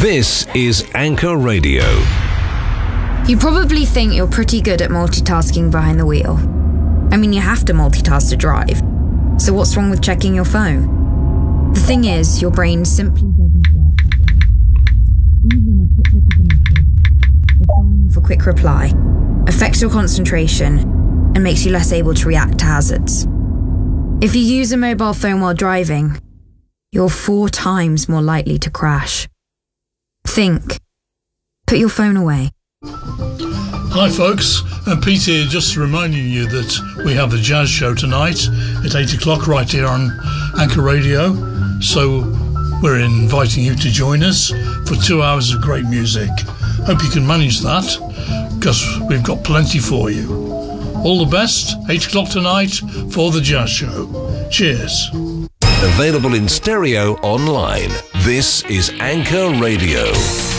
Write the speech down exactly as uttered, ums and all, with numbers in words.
This is Anchor Radio. You probably think you're pretty good at multitasking behind the wheel. I mean, you have to multitask to drive. So what's wrong with checking your phone? The thing is, your brain simply doesn't work that way. Even a quick look at the message, or firing for quick reply, affects your concentration and makes you less able to react to hazards. If you use a mobile phone while driving, you're four times more likely to crash. Think. Put your phone away. Hi folks, and Pete here, just reminding you that we have the Jazz Show tonight at eight o'clock right here on Anchor Radio. So we're inviting you to join us for two hours of great music. Hope you can manage that, because we've got plenty for you. All the best, eight o'clock tonight for the Jazz Show. Cheers. Available in stereo online. This is Anchor Radio.